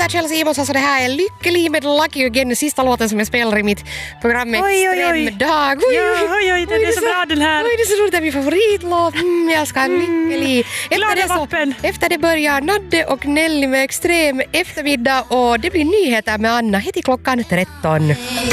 Kjell Simons, alltså det här är Lycklig med Lucky Again, sista låten som jag spelar i mitt program Extremdag. Oj, den är så bra den här. Oj, det är så roligt, det är min favoritlåt. Jag ska Lycklig. Efter det börjar Nadde och Nelly med Extrem eftermiddag och det blir nyheter med Anna. Hit i klockan 13.